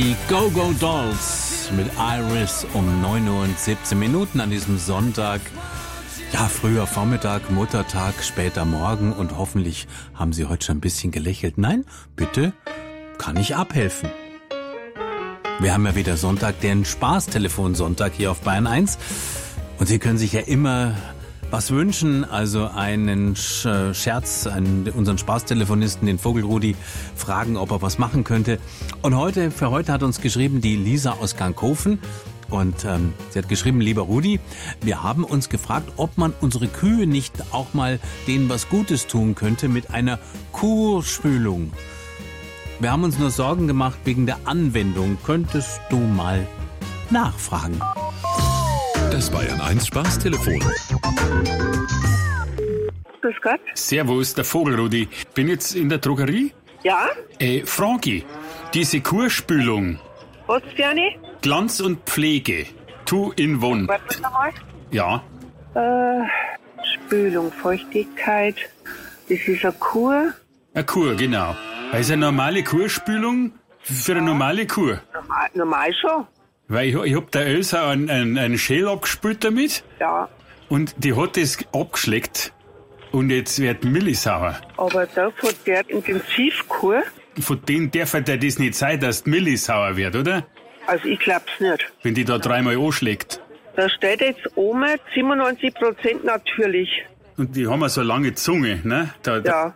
Die Go-Go Dolls mit Iris um 9 Uhr und 17 Minuten an diesem Sonntag. Ja, früher Vormittag, Muttertag, später Morgen und hoffentlich haben Sie heute schon ein bisschen gelächelt. Nein, bitte, kann ich abhelfen. Wir haben ja wieder Sonntag, den Spaßtelefonsonntag hier auf Bayern 1. Und Sie können sich ja immer was wünschen, also einen Scherz, unseren Spaßtelefonisten, den Vogelrudi, fragen, ob er was machen könnte. Und für heute hat uns geschrieben die Lisa aus Gankhofen. Und sie hat geschrieben, lieber Rudi, wir haben uns gefragt, ob man unsere Kühe nicht auch mal denen was Gutes tun könnte mit einer Kurspülung. Wir haben uns nur Sorgen gemacht wegen der Anwendung. Könntest du mal nachfragen? Das Bayern 1 Spaßtelefon. Grüß Gott. Servus, der Vogelrudi. Bin jetzt in der Drogerie. Ja? Frage, diese Kurspülung, Was für eine? Glanz und Pflege, Two-in-One. Warte mal. Ja, Spülung, Feuchtigkeit. Das ist eine Kur. eine Kur, genau. Also eine normale Kurspülung für eine normale Kur. Normal schon. Weil ich hab der Elsa einen Schäl abgespült damit Ja. und die hat das abgeschleckt und jetzt wird Milli sauer. Aber da von der Intensivkur, Von denen darf ja das nicht sein, dass die Milli sauer wird, oder? also ich glaub's nicht. Wenn die da dreimal anschlägt. Da steht jetzt oben 97% natürlich. Und die haben ja so eine lange Zunge, ne? Ja.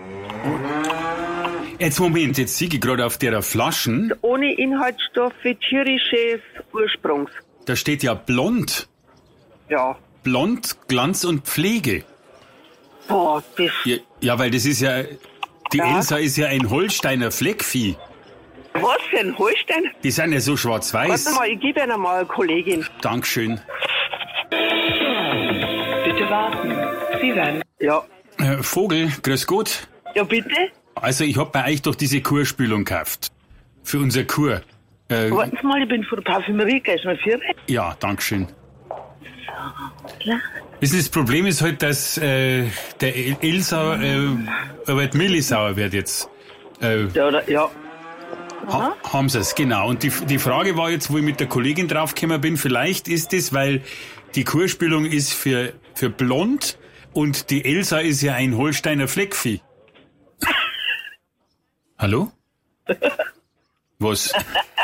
Jetzt Moment, jetzt sehe ich gerade auf der Flaschen, Ohne Inhaltsstoffe tierisches Ursprungs. da steht ja blond. Ja. Blond, Glanz und Pflege. Boah, das. Ja, weil das ist ja, die Ja. Elsa ist ja ein Holsteiner Fleckvieh. Was für ein Holstein? Die sind ja so schwarz-weiß. Warte mal, ich gebe Ihnen mal eine Kollegin. Dankeschön. Bitte warten. Sie werden. Ja. Vogel, grüß Gott. Ja, bitte? Also ich hab bei euch doch diese Kurspülung gekauft. Für unser Kur. Warten Sie mal, ich bin von der Parfümerie, gleich mal 4. Ja, Dankeschön. Wissen Sie, das Problem ist halt, dass der Elsa aber die Milli sauer wird jetzt. Ja. Haben sie es, genau. Und die Frage war jetzt, wo ich mit der Kollegin draufgekommen bin, vielleicht ist es, weil die Kurspülung ist für blond und die Elsa ist ja ein Holsteiner Fleckvieh. Hallo? Was?